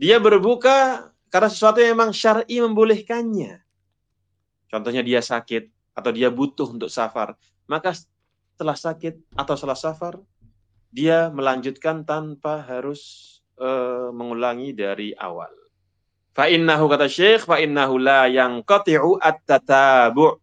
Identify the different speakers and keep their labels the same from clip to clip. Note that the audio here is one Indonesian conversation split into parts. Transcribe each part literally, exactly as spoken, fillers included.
Speaker 1: Dia berbuka karena sesuatu yang memang syar'i membolehkannya. Contohnya dia sakit atau dia butuh untuk safar. Maka setelah sakit atau setelah safar, dia melanjutkan tanpa harus uh, mengulangi dari awal. Fa innahu kata Syekh, fa innahu la yanqati'u at-tatabu'.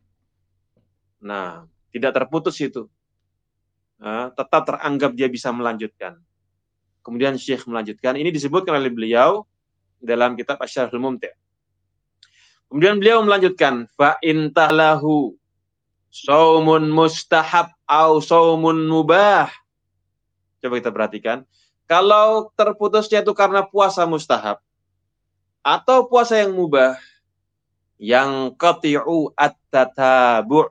Speaker 1: Nah, tidak terputus itu. Nah, tetap teranggap dia bisa melanjutkan. Kemudian Syekh melanjutkan, ini disebutkan oleh beliau dalam kitab Asy-Syarhul Mumti'. Kemudian beliau melanjutkan, fa intalahu saumun mustahab au saumun mubah. Coba kita perhatikan, kalau terputusnya itu karena puasa mustahab atau puasa yang mubah, yang qati'u at-tatabu'.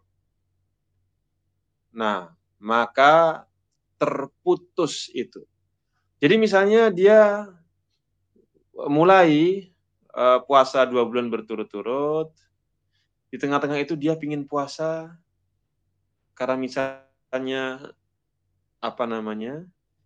Speaker 1: Nah, maka terputus itu. Jadi misalnya dia mulai uh, puasa dua bulan berturut-turut, di tengah-tengah itu dia pingin puasa karena misalnya apa namanya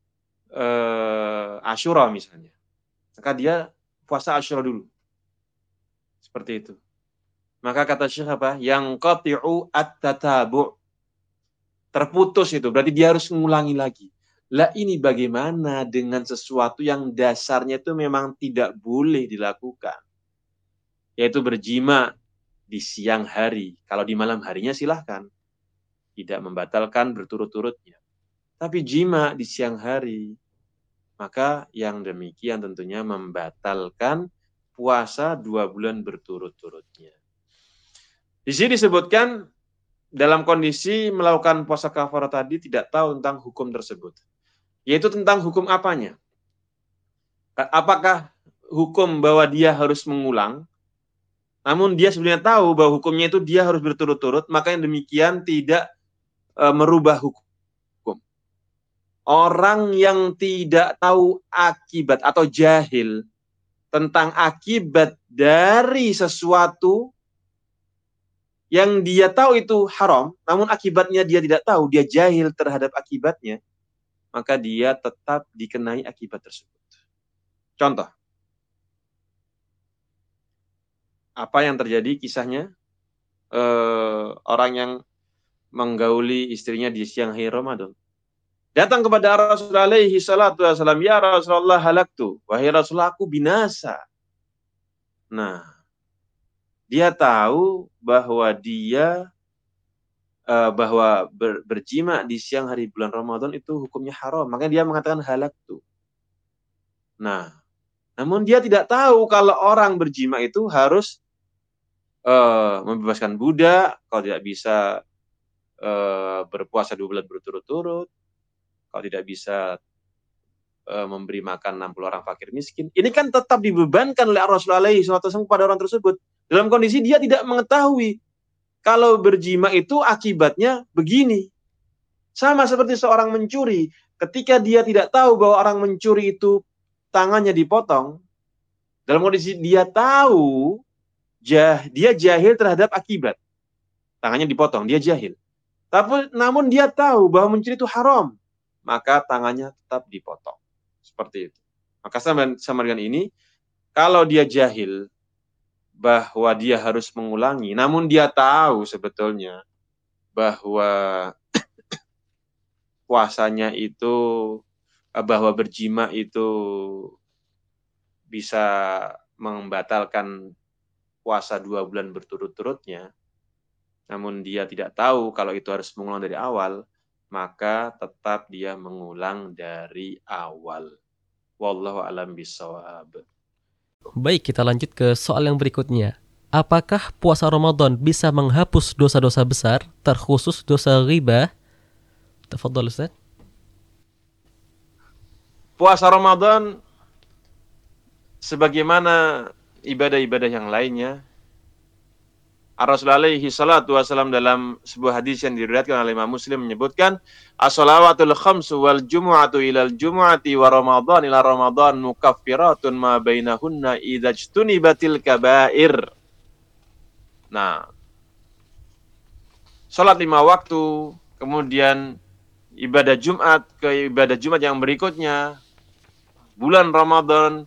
Speaker 1: uh, Asyura misalnya, maka dia puasa Asyura dulu, seperti itu. Maka kata Syekh apa? Yang qati'u at-tatabu'. Terputus itu, berarti dia harus mengulangi lagi. Lah ini bagaimana dengan sesuatu yang dasarnya itu memang tidak boleh dilakukan, yaitu berjima di siang hari. Kalau di malam harinya silahkan, tidak membatalkan berturut-turutnya. Tapi jima di siang hari, maka yang demikian tentunya membatalkan puasa dua bulan berturut-turutnya. Di sini disebutkan dalam kondisi melakukan puasa kafarah tadi tidak tahu tentang hukum tersebut. Yaitu tentang hukum apanya? Apakah hukum bahwa dia harus mengulang, namun dia sebenarnya tahu bahwa hukumnya itu dia harus berturut-turut, maka yang demikian tidak e, merubah hukum. Orang yang tidak tahu akibat atau jahil tentang akibat dari sesuatu yang dia tahu itu haram, namun akibatnya dia tidak tahu, dia jahil terhadap akibatnya, maka dia tetap dikenai akibat tersebut. Contoh, apa yang terjadi kisahnya? E, orang yang menggauli istrinya di siang hari Ramadan. Datang kepada Rasulullah alaihi salatu wasallam, ya Rasulullah halaktu, wahai Rasulullah aku binasa. Nah, dia tahu bahwa dia uh, bahwa ber, berjima di siang hari bulan Ramadan itu hukumnya haram, makanya dia mengatakan halaktu. Nah, namun dia tidak tahu kalau orang berjima itu harus uh, membebaskan budak, kalau tidak bisa uh, berpuasa dua bulan berturut-turut, kalau tidak bisa uh, memberi makan enam puluh orang fakir miskin. Ini kan tetap dibebankan oleh Rasulullah shallallahu alaihi wasallam kepada orang tersebut. Dalam kondisi dia tidak mengetahui kalau berjima itu akibatnya begini. Sama seperti seorang mencuri. Ketika dia tidak tahu bahwa orang mencuri itu tangannya dipotong, dalam kondisi dia tahu, jah, dia jahil terhadap akibat. Tangannya dipotong, dia jahil. Tapi namun dia tahu bahwa mencuri itu haram, maka tangannya tetap dipotong. Seperti itu. Maka sama, sama dengan ini, kalau dia jahil bahwa dia harus mengulangi, namun dia tahu sebetulnya bahwa puasanya itu, bahwa berjima itu bisa membatalkan puasa dua bulan berturut-turutnya, namun dia tidak tahu kalau itu harus mengulang dari awal, maka tetap dia mengulang dari awal. Wallahu a'lam bishawab.
Speaker 2: Baik, kita lanjut ke soal yang berikutnya. Apakah puasa Ramadan bisa menghapus dosa-dosa besar, terkhusus dosa riba? Tafadhal Ustaz.
Speaker 1: Puasa Ramadan sebagaimana ibadah-ibadah yang lainnya, Rasulullah alaihi salatu wasallam dalam sebuah hadis yang diriwayatkan oleh Imam Muslim menyebutkan, as-salawatul khamsu wal jumu'atu ilal jumu'ati wa ramadan ila ramadan mukaffiratun ma bainahunna idza ijtunibatil kaba'ir. Nah, salat lima waktu, kemudian ibadah Jumat ke ibadah Jumat yang berikutnya, bulan Ramadan